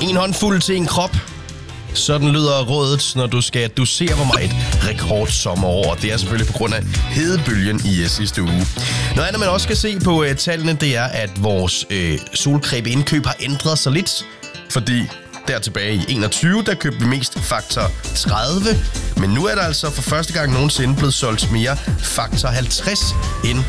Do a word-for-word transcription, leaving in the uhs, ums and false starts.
En håndfuld til en krop. Sådan lyder rådet, når du skal dosere, hvor meget rekordsommerår. Det er selvfølgelig på grund af hedebølgen i uh, sidste uge. Noget andet, man også skal se på uh, tallene, det er, at vores uh, solcremeindkøb har ændret sig lidt. Fordi der tilbage i enogtyve, der købte vi mest faktor tredive. Men nu er der altså for første gang nogensinde blevet solgt mere faktor halvtreds end